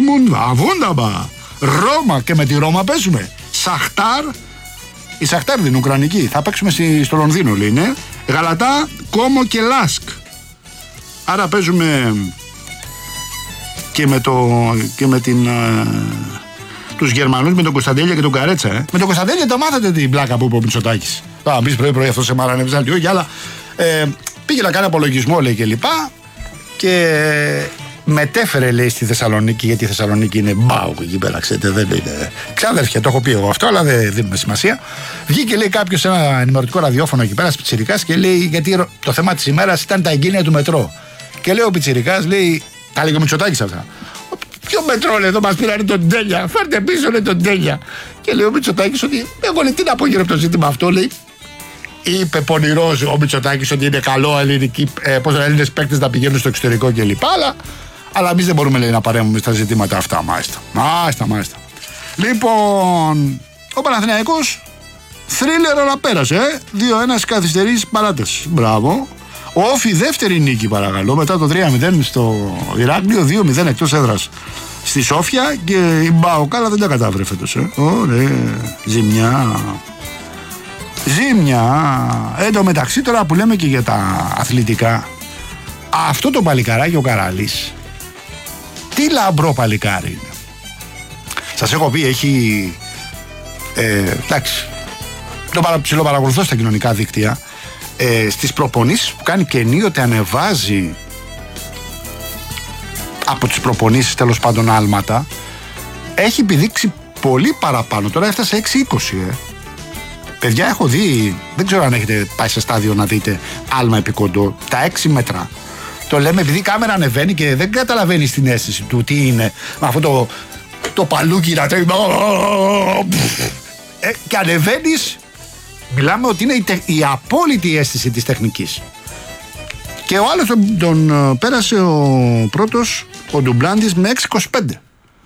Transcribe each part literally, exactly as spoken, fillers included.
Ντόρτμουντ, Αβούνταμπα, Ρώμα και με τη Ρώμα παίζουμε. Σαχτάρ, η Σαχτάρ δεν είναι ουκρανική, θα παίξουμε στη, στο Λονδίνο λέει, ναι. Γαλατά, Κόμο και Λάσκ. Άρα παίζουμε και με, το, και με την, ε, τους Γερμανούς, με τον Κωνσταντέλια και τον Καρέτσα. Ε. Με τον Κωνσταντέλια το μάθατε την πλάκα που είπε ο Μητσοτάκης. Α, μπεις πρωί-πρωί αυτό σε μάρανε, όχι, αλλά ε, πήγε να κάνει απολογισμό λέει και λοιπά και μετέφερε λέει στη Θεσσαλονίκη, γιατί η Θεσσαλονίκη είναι μπάουκ εκεί πέρα, ξέρετε, δεν είναι ξάδερφια, το έχω πει εγώ αυτό, αλλά δεν δίνουμε σημασία. Βγήκε λέει κάποιος σε ένα ενημερωτικό ραδιόφωνο εκεί πέρα, πιτσιρικάς, και λέει, γιατί το θέμα της ημέρας ήταν τα εγγένεια του μετρό. Και λέει ο πιτσιρικάς, λέει, τα λέει ο Μητσοτάκης αυτά. Ποιο μετρό λέει, εδώ μας πήρανε τον Τέλια, φέρτε πίσω λέει τον Τέλια. Και λέει ο Μητσοτάκης ότι εγώ λέει, τι να πω γύρω από το ζήτημα αυτό, λέει. Είπε πονηρός ο Μητσοτάκης ότι είναι καλό ελληνικοί, ε, πώς λένε, Έλληνες παίκτες να πηγαίνουν στο εξωτερικό κλπ. Αλλά, αλλά εμείς δεν μπορούμε λέει, να παρέμβουμε στα ζητήματα αυτά. Μάλιστα. Μάλιστα, μάλιστα. Λοιπόν, ο Παναθηναϊκός θρίλερ όλα πέρασε. Ε. δύο ένα καθυστερήσεις παράταση. Μπράβο. Ο Όφη δεύτερη νίκη παρακαλώ. Μετά το τρία μηδέν στο Ηράκλειο, δύο μηδέν εκτός έδρας στη Σόφια. Και η Μπαοκάλα δεν τα κατάφερε φέτος. Ε. Ωραία. Ζημιά. Ζήμια. Εν τω μεταξύ τώρα που λέμε και για τα αθλητικά, αυτό το παλικαράκι ο Καράλης, τι λαμπρό παλικάρι είναι. Σας έχω πει, έχει ε, εντάξει, το παρα, ψιλοπαρακολουθώ στα κοινωνικά δίκτυα, ε, στις προπονήσεις που κάνει και ενίοτε ανεβάζει από τις προπονήσεις τέλος πάντων άλματα, έχει επιδείξει πολύ παραπάνω. Τώρα έφτασε έξι είκοσι ε. Παιδιά, έχω δει, δεν ξέρω αν έχετε πάει σε στάδιο να δείτε άλμα επικοντό, τα έξι μέτρα. Το λέμε επειδή η κάμερα ανεβαίνει και δεν καταλαβαίνει την αίσθηση του τι είναι με αυτό το, το παλούκι να τρέχει. Ε, και ανεβαίνεις, μιλάμε ότι είναι η, τε, η απόλυτη αίσθηση της τεχνικής. Και ο άλλος τον, τον πέρασε ο πρώτος, ο Ντουμπλάντης, με έξι είκοσι πέντε.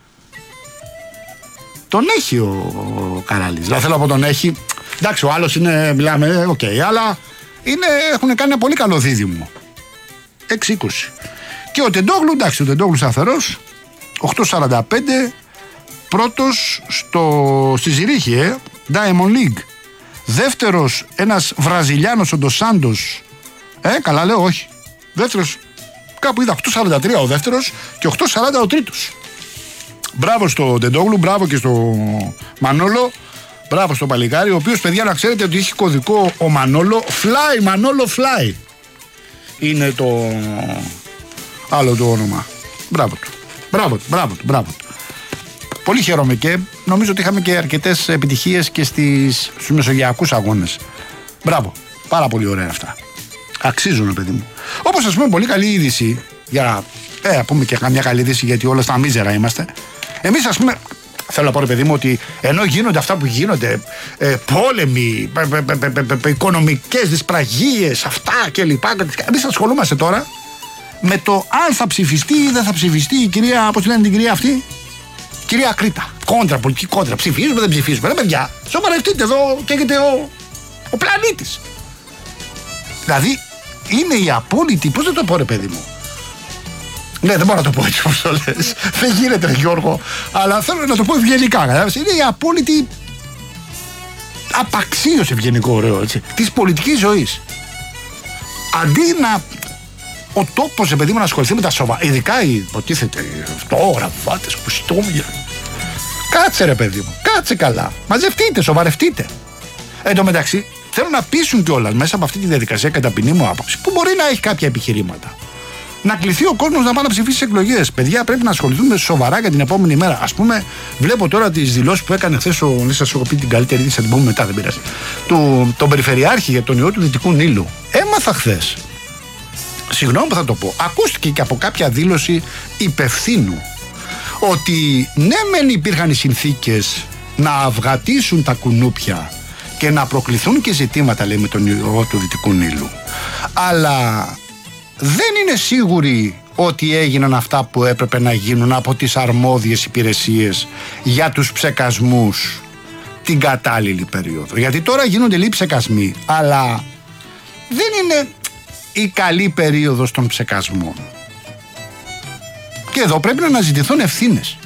Τον έχει ο, ο Καράλης. Δηλαδή θέλω να πω τον έχει. Εντάξει, ο άλλος είναι, μιλάμε, οκ, okay, αλλά είναι, έχουν κάνει ένα πολύ καλό δίδυμο. έξι είκοσι. Και ο Τεντόγλου, εντάξει, ο Τεντόγλου σταθερός, οκτώ σαράντα πέντε, πρώτος στο, στη Ζηρίχη, ε, Diamond League. Δεύτερος, ένας Βραζιλιάνος, ο Ντοσάντος, ε, καλά λέω, όχι. Δεύτερος, κάπου είδα, οκτώ σαράντα τρία ο δεύτερος και οκτώ σαράντα ο τρίτος. Μπράβο στο Τεντόγλου, μπράβο και στο Μανόλο. Μπράβο στο παλικάρι, ο οποίος, παιδιά, να ξέρετε ότι έχει κωδικό ο Μανόλο. Fly, Μανόλο Fly. Είναι το άλλο το όνομα. Μπράβο του. Μπράβο του, μπράβο του, μπράβο του. Πολύ χαίρομαι και νομίζω ότι είχαμε και αρκετές επιτυχίες και στις, στους μεσογειακούς αγώνες. Μπράβο. Πάρα πολύ ωραία αυτά. Αξίζουν, παιδί μου. Όπως, ας πούμε, πολύ καλή είδηση, για να ε, πούμε και καμιά καλή είδηση, γιατί όλα στα μίζερα είμαστε. Εμείς, ας πούμε, θέλω να πω, ρε παιδί μου, ότι ενώ γίνονται αυτά που γίνονται, ε, πόλεμοι, πε, πε, πε, πε, πε, οικονομικές δυσπραγίες, αυτά κλπ. Εμείς ασχολούμαστε τώρα με το αν θα ψηφιστεί ή δεν θα ψηφιστεί η κυρία, πώς λένε την κυρία αυτή, κυρία Κρήτα. Κόντρα, πολιτική κόντρα. Ψηφίζουμε, δεν ψηφίζουμε. Ρε παιδιά, σοβαρευτείτε εδώ και έχετε ο, ο πλανήτης. Δηλαδή, είναι η απόλυτη, πώς δεν το πω, ρε παιδί μου. Ναι, δεν μπορώ να το πω έτσι όπως το λες. Δεν γίνεται, Γιώργο. Αλλά θέλω να το πω ευγενικά. Είναι η απόλυτη απαξίωση, ευγενικό ωραίο, έτσι, της πολιτικής ζωής. Αντί να ο τόπος, παιδί μου, να ασχοληθεί με τα σοβαρά, ειδικά υποτίθεται αυτόγραφάτες, κουστούμια. Κάτσε, ρε παιδί μου, κάτσε καλά. Μαζευτείτε, σοβαρευτείτε. Εν τω μεταξύ, θέλω να πείσουν κιόλας μέσα από αυτή τη διαδικασία, κατά ποινή μου άποψη, που μπορεί να έχει κάποια επιχειρήματα, να κληθεί ο κόσμος να πάει να ψηφίσει εκλογές. Παιδιά, πρέπει να ασχοληθούμε σοβαρά για την επόμενη μέρα. Ας πούμε, βλέπω τώρα τις δηλώσεις που έκανε χθες ο. Δεν σας έχω πει την καλύτερη, θα την πούμε μετά, δεν πειράζει. Του, τον Περιφερειάρχη για τον ιό του Δυτικού Νείλου. Έμαθα χθες. Συγγνώμη που θα το πω. Ακούστηκε και από κάποια δήλωση υπευθύνου ότι ναι, μεν υπήρχαν οι συνθήκες να αυγατήσουν τα κουνούπια και να προκληθούν και ζητήματα, λέει, με τον ιό του Δυτικού Νείλου. Αλλά δεν είναι σίγουροι ότι έγιναν αυτά που έπρεπε να γίνουν από τις αρμόδιες υπηρεσίες για τους ψεκασμούς την κατάλληλη περίοδο. Γιατί τώρα γίνονται λίγοι ψεκασμοί, αλλά δεν είναι η καλή περίοδος των ψεκασμών. Και εδώ πρέπει να αναζητηθούν ευθύνες.